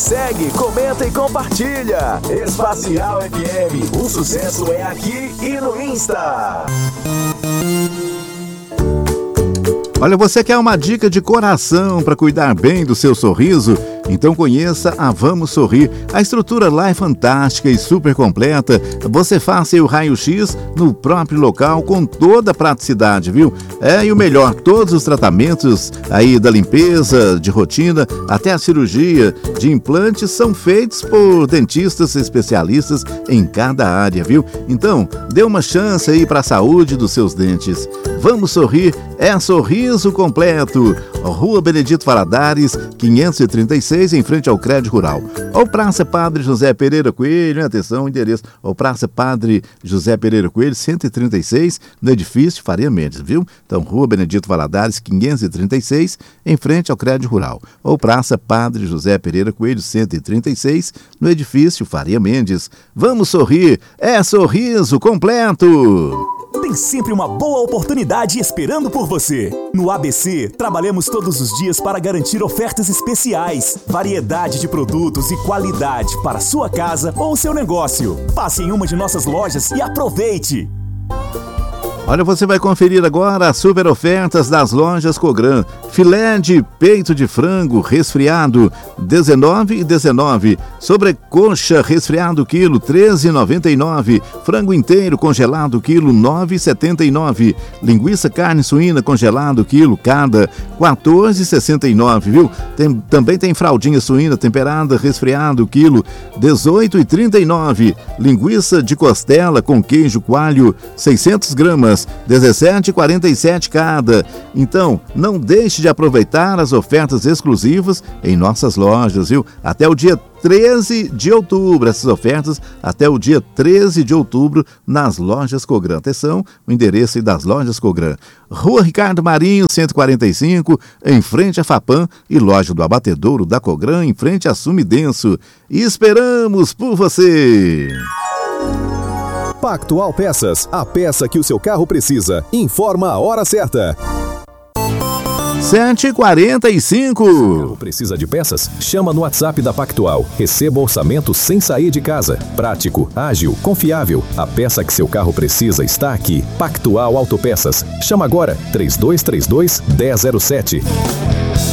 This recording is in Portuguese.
segue, comenta e compartilha. Espacial FM, o sucesso é aqui e no Insta. Olha, você quer uma dica de coração para cuidar bem do seu sorriso? Então conheça a Vamos Sorrir. A estrutura lá é fantástica e super completa. Você faz seu raio-x no próprio local com toda a praticidade, viu? E o melhor, todos os tratamentos aí da limpeza, de rotina, até a cirurgia de implantes são feitos por dentistas especialistas em cada área, viu? Então, dê uma chance aí para a saúde dos seus dentes. Vamos Sorrir é sorriso completo. Rua Benedito Valadares, 536, em frente ao Crédito Rural. Ou Praça Padre José Pereira Coelho, atenção, endereço. Ou Praça Padre José Pereira Coelho, 136, no edifício Faria Mendes, viu? Então, Rua Benedito Valadares, 536, em frente ao Crédito Rural. Ou Praça Padre José Pereira Coelho, 136, no edifício Faria Mendes. Vamos sorrir, é sorriso completo! Tem sempre uma boa oportunidade esperando por você. No ABC, trabalhamos todos os dias para garantir ofertas especiais, variedade de produtos e qualidade para sua casa ou seu negócio. Passe em uma de nossas lojas e aproveite! Olha, você vai conferir agora as super ofertas das lojas Cogran. Filé de peito de frango resfriado, R$19,19. Sobrecoxa resfriado quilo, R$13,99. Frango inteiro congelado quilo, R$9,79. Linguiça carne suína congelado quilo, cada R$14,69, viu? Também tem fraldinha suína temperada resfriado quilo, R$18,39. Linguiça de costela com queijo coalho, 600 gramas, R$17,47 cada. Então, não deixe de aproveitar as ofertas exclusivas em nossas lojas, viu? Até o dia 13 de outubro, essas ofertas até o dia 13 de outubro nas lojas Cogran. Atenção, o endereço das lojas Cogran. Rua Ricardo Marinho, 145, em frente à Fapam, e loja do Abatedouro da Cogran, em frente à Sumidenso. E esperamos por você! Pactual Peças, a peça que o seu carro precisa. Informa a hora certa. 7h45. Precisa de peças? Chama no WhatsApp da Pactual. Receba orçamento sem sair de casa. Prático, ágil, confiável. A peça que seu carro precisa está aqui. Pactual Autopeças. Chama agora, 3232-1007.